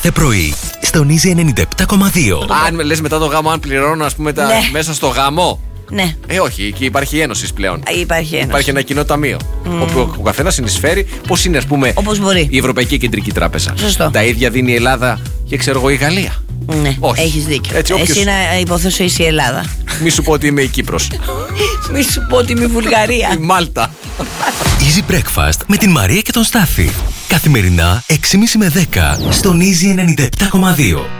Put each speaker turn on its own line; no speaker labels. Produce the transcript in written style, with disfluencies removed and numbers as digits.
κάθε πρωί στον Easy 97,2.
Αν λες μετά το γάμο, αν πληρώνω, ας πούμε, μέσα στο γάμο.
Ναι.
Όχι, εκεί υπάρχει ένωση πλέον.
Υπάρχει ένωση.
Υπάρχει ένα κοινό ταμείο. Όπου ο καθένας συνεισφέρει. Πώς είναι, ας πούμε,
όπως μπορεί.
Η Ευρωπαϊκή Κεντρική Τράπεζα.
Σωστό.
Τα ίδια δίνει η Ελλάδα και ξέρω εγώ η Γαλλία.
Ναι,
όχι.
Έχεις δίκιο.
Έτσι,
Εσύ να υποθέσω είσαι η Ελλάδα.
Μη σου πω ότι είμαι η Κύπρος.
Μη σου πω ότι είμαι η Βουλγαρία.
Η Μάλτα.
Easy Breakfast με την Μαρία και τον Στάφη. Καθημερινά 6.30 με 10 στον Easy 97,2.